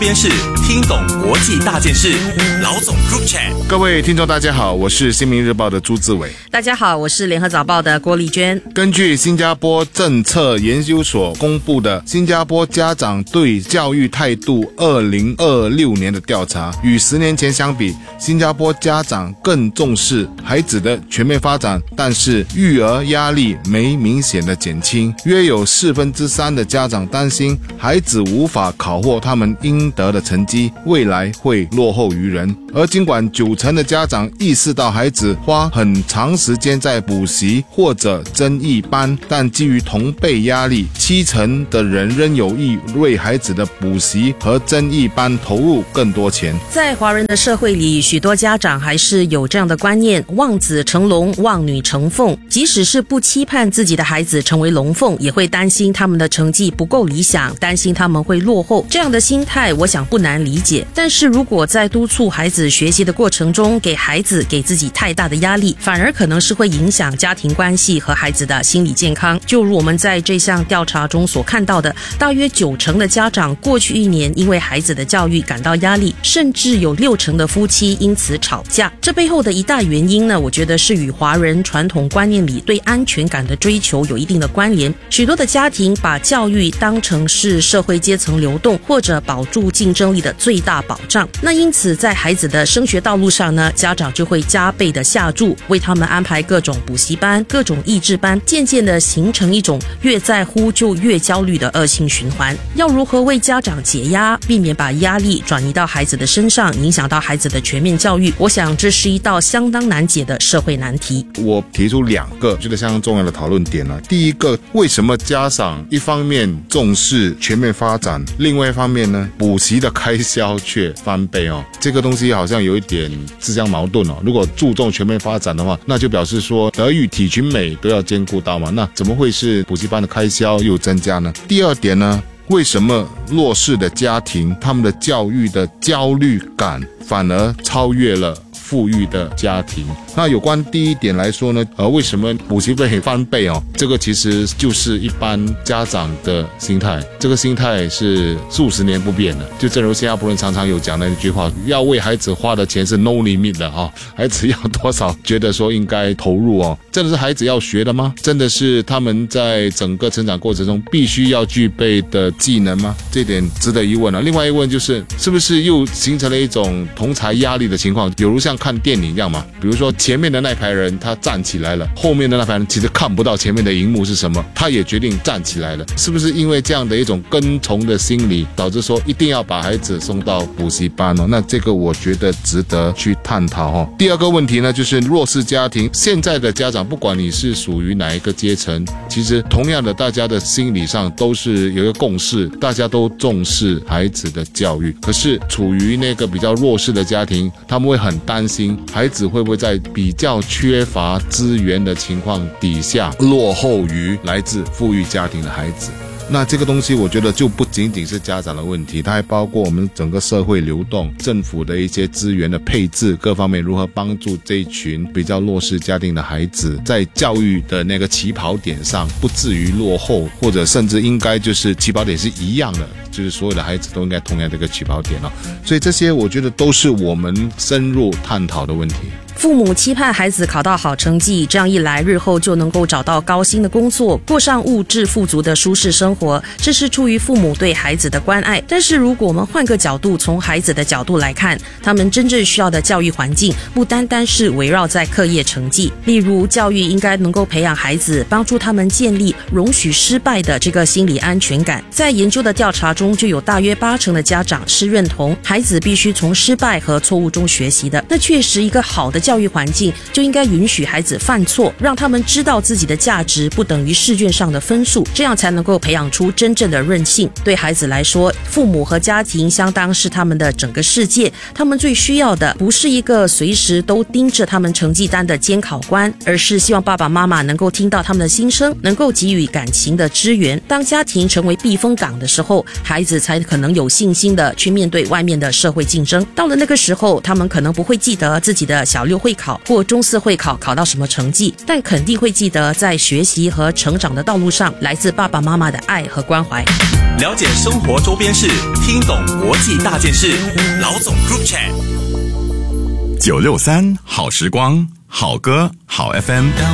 边是听懂国际大件事，老总 Group Chat。 各位听众大家好，我是新民日报的朱志伟。 大家好，我是联合早报的郭丽娟。 根据新加坡政策研究所公布的新加坡家长对教育态度2026年的调查，与10年前相比，新加坡家长更重视孩子的全面发展，但是育儿压力没明显的减轻。约有3%的家长担心孩子无法考获他们应得的成绩，未来会落后于人。而尽管90%的家长意识到孩子花很长时间在补习或者增益班，但基于同辈压力，70%的人仍有意为孩子的补习和增益班投入更多钱。 在华人的社会里，许多家长还是有这样的观念：望子成龙，望女成凤。即使是不期盼自己的孩子成为龙凤，也会担心他们的成绩不够理想，担心他们会落后。这样的心态我想不难理解，但是如果在督促孩子学习的过程中给孩子给自己太大的压力，反而可能是会影响家庭关系和孩子的心理健康。就如我们在这项调查中所看到的，大约90%的家长过去1年因为孩子的教育感到压力，甚至有60%的夫妻因此吵架。这背后的一大原因呢，我觉得是与华人传统观念里对安全感的追求有一定的关联。许多的家庭把教育当成是社会阶层流动或者保住竞争力的最大保障，那因此在孩子的升学道路上呢，家长就会加倍的下注，为他们安排各种补习班、各种益智班，渐渐的形成一种越在乎就越焦虑的恶性循环。要如何为家长解压，避免把压力转移到孩子的身上，影响到孩子的全面教育，我想这是一道相当难解的社会难题。 我提出2个觉得相当重要的讨论点。第一个，为什么家长一方面重视全面发展，另外一方面呢，补习的开销却翻倍这个东西好像有一点自相矛盾如果注重全面发展的话，那就表示说德育体群美都要兼顾到嘛，那怎么会是补习班的开销又增加呢？第二点呢，为什么弱势的家庭他们的教育的焦虑感反而超越了富裕的家庭？那有关第一点来说呢，为什么补习费翻倍这个其实就是一般家长的心态，这个心态是数十年不变的。就正如新加坡人常常有讲的一句话，要为孩子花的钱是 no limit 的孩子要多少觉得说应该投入真的是孩子要学的吗？真的是他们在整个成长过程中必须要具备的技能吗？这点值得疑问另外一问就是，是不是又形成了一种同侪压力的情况，有如像看电影一样嘛？比如说前面的那排人他站起来了，后面的那排人其实看不到前面的荧幕是什么，他也决定站起来了。是不是因为这样的一种跟从的心理，导致说一定要把孩子送到补习班那这个我觉得值得去探讨第二个问题呢，就是弱势家庭，现在的家长不管你是属于哪一个阶层，其实同样的大家的心理上都是有一个共识，大家都重视孩子的教育。可是处于那个比较弱势的家庭，他们会很担心孩子会不会在比较缺乏资源的情况底下落后于来自富裕家庭的孩子。那这个东西我觉得就不仅仅是家长的问题，它还包括我们整个社会流动，政府的一些资源的配置，各方面如何帮助这一群比较弱势家庭的孩子在教育的那个起跑点上不至于落后，或者甚至应该就是起跑点是一样的，就是所有的孩子都应该同样的一个起跑点所以这些我觉得都是我们深入探讨的问题。 父母期盼孩子考到好成绩，这样一来日后就能够找到高薪的工作，过上物质富足的舒适生活，这是出于父母对孩子的关爱。但是如果我们换个角度，从孩子的角度来看，他们真正需要的教育环境不单单是围绕在课业成绩，例如教育应该能够培养孩子，帮助他们建立容许失败的这个心理安全感。在研究的调查中，就有大约80%的家长是认同孩子必须从失败和错误中学习的。那确实一个好的教育环境就应该允许孩子犯错，让他们知道自己的价值不等于试卷上的分数，这样才能够培养出真正的韧性。对孩子来说，父母和家庭相当是他们的整个世界，他们最需要的不是一个随时都盯着他们成绩单的监考官，而是希望爸爸妈妈能够听到他们的心声，能够给予感情的支援。当家庭成为避风港的时候，孩子才可能有信心的去面对外面的社会竞争。到了那个时候，他们可能不会记得自己的小6 会考或中四会考考到什么成绩，但肯定会记得在学习和成长的道路上来自爸爸妈妈的爱和关怀。 了解生活周边事，听懂国际大件事。老总 Group Chat 963好时光，好歌好 FM。